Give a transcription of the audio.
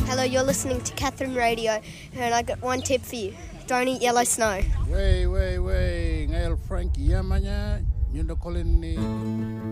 Hello, you're listening to Catherine Radio, and I got one tip for you. Don't eat yellow snow. Way. Ngayon Frank Yamanya, Colin